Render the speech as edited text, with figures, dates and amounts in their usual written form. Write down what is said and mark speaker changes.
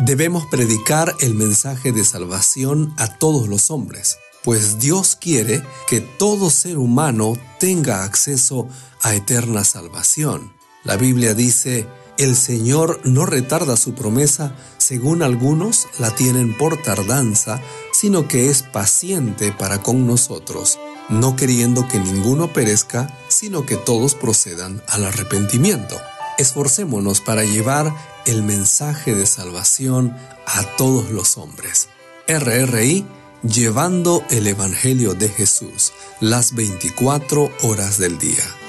Speaker 1: Debemos predicar el mensaje de salvación a todos los hombres, pues Dios quiere que todo ser humano tenga acceso a eterna salvación. La Biblia dice: el Señor no retarda su promesa, según algunos la tienen por tardanza, sino que es paciente para con nosotros, no queriendo que ninguno perezca, sino que todos procedan al arrepentimiento. Esforcémonos para llevar el mensaje de salvación a todos los hombres. RRI, llevando el Evangelio de Jesús las 24 horas del día.